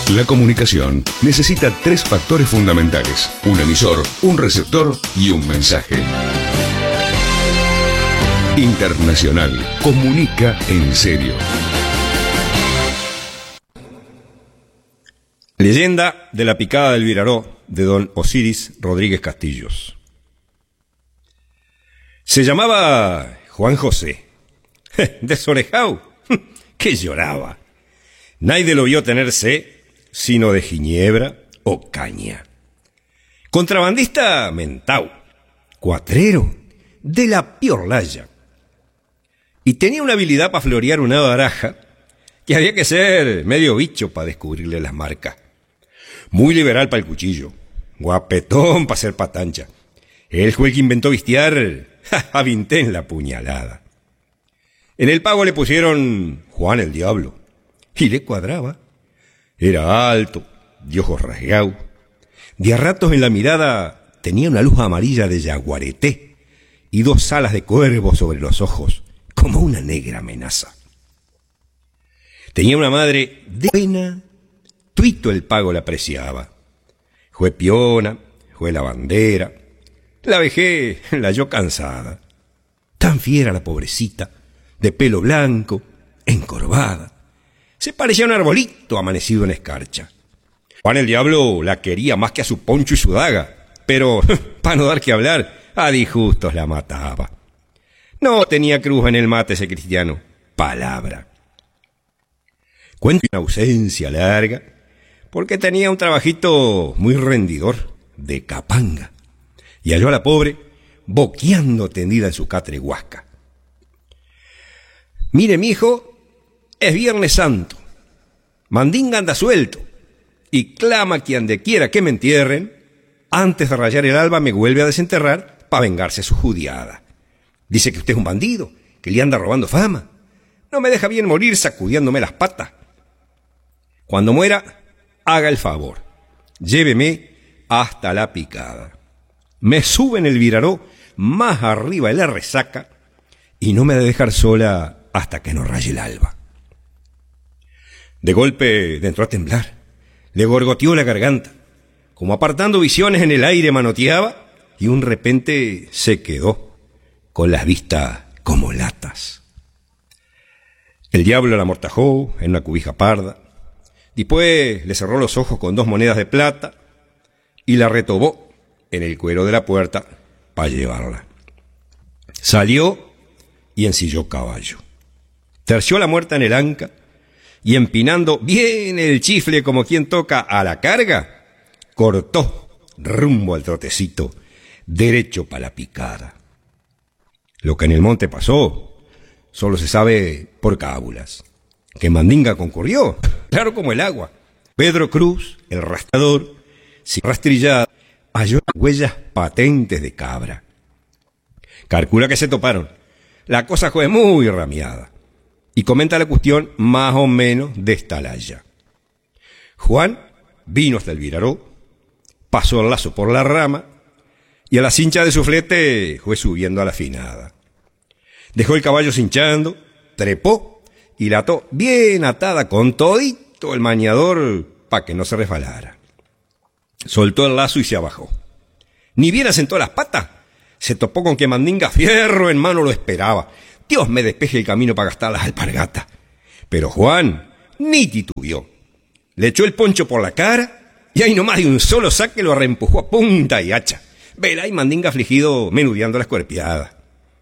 La comunicación necesita tres factores fundamentales: un emisor, un receptor y un mensaje. Internacional comunica en serio. Leyenda de la picada del Viraró, de don Osiris Rodríguez Castillos. Se llamaba Juan José, desorejao, que lloraba. Nadie lo vio tener sed, sino de ginebra o caña. Contrabandista mentau, cuatrero, de la piorlaya. Y tenía una habilidad para florear una baraja que había que ser medio bicho para descubrirle las marcas. Muy liberal para el cuchillo, guapetón para ser patancha. Él fue el que inventó vistiar a Vintén la puñalada. En el pago le pusieron Juan el Diablo, y le cuadraba. Era alto, de ojos rasgados. De a ratos en la mirada tenía una luz amarilla de yaguareté y dos alas de cuervo sobre los ojos, como una negra amenaza. Tenía una madre de pena, tuito el pago la apreciaba. Fue piona, fue lavandera, la vejez la halló cansada. Tan fiera la pobrecita, de pelo blanco, encorvada. Se parecía a un arbolito amanecido en escarcha. Juan el Diablo la quería más que a su poncho y su daga, pero para no dar que hablar, a disgustos la mataba. No tenía cruz en el mate ese cristiano, palabra. Cuenta una ausencia larga, porque tenía un trabajito muy rendidor, de capanga, y halló a la pobre boqueando tendida en su catre huasca. Mire, mijo, es Viernes Santo, Mandinga anda suelto, y clama que ande quiera que me entierren, antes de rayar el alba me vuelve a desenterrar para vengarse su judiada. Dice que usted es un bandido, que le anda robando fama. No me deja bien morir sacudiéndome las patas. Cuando muera, haga el favor, lléveme hasta la picada. Me sube en el Viraró más arriba de la resaca y no me ha de dejar sola hasta que no raye el alba. De golpe entró a temblar, le gorgoteó la garganta, como apartando visiones en el aire manoteaba, y un repente se quedó, con las vistas como latas. El diablo la amortajó en una cubija parda, después le cerró los ojos con 2 monedas de plata y la retobó en el cuero de la puerta para llevarla. Salió y ensilló caballo. Terció la muerta en el anca y, empinando bien el chifle como quien toca a la carga, cortó rumbo al trotecito, derecho para la picada. Lo que en el monte pasó solo se sabe por cábulas. Que Mandinga concurrió, claro como el agua. Pedro Cruz, el rastrador, sin rastrillada, halló huellas patentes de cabra. Calcula que se toparon. La cosa fue muy ramiada. Y comenta la cuestión más o menos de esta laya. Juan vino hasta el Viraró, pasó el lazo por la rama y a la cincha de su flete fue subiendo a la finada. Dejó el caballo cinchando, trepó y la ató bien atada con todito el maniador para que no se resbalara. Soltó el lazo y se abajó. Ni bien asentó las patas, se topó con que Mandinga fierro en mano lo esperaba. Dios me despeje el camino para gastar las alpargatas. Pero Juan ni titubeó. Le echó el poncho por la cara y ahí nomás de un solo saque lo reempujó a punta y hacha. Vela y Mandinga afligido menudeando la escuerpiada.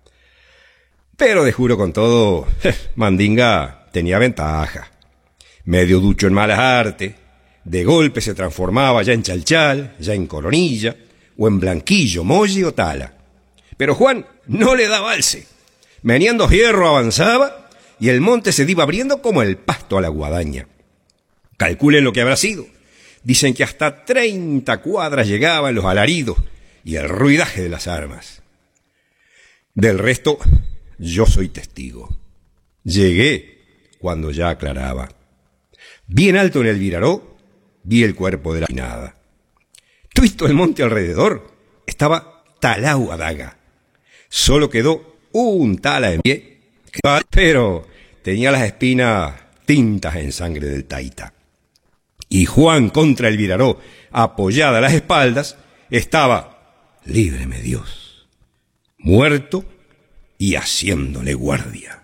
Pero de juro con todo, Mandinga tenía ventaja. Medio ducho en malas artes, de golpe se transformaba ya en chalchal, ya en coronilla, o en blanquillo, molli o tala. Pero Juan no le daba alce. Meneando hierro avanzaba y el monte se iba abriendo como el pasto a la guadaña. Calculen lo que habrá sido. Dicen que hasta 30 cuadras llegaban los alaridos y el ruidaje de las armas. Del resto, yo soy testigo. Llegué cuando ya aclaraba. Bien alto en el Viraró, vi el cuerpo de la pinada. Tuito el monte alrededor estaba talao a daga. Solo quedó un tala en pie, pero tenía las espinas tintas en sangre del taita. y Juan contra el Viraró, apoyada a las espaldas, estaba, líbreme Dios, muerto y haciéndole guardia.